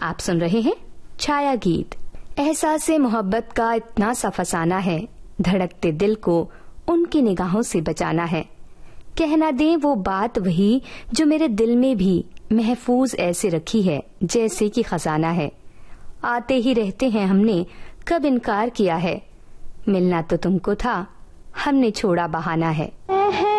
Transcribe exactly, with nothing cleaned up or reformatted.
आप सुन रहे हैं छाया गीत। एहसास मोहब्बत का इतना सा फसाना है, धड़कते दिल को उनकी निगाहों से बचाना है। कहना दे वो बात वही जो मेरे दिल में भी महफूज ऐसे रखी है जैसे कि खजाना है। आते ही रहते हैं हमने कब इनकार किया है, मिलना तो तुमको था हमने छोड़ा बहाना है।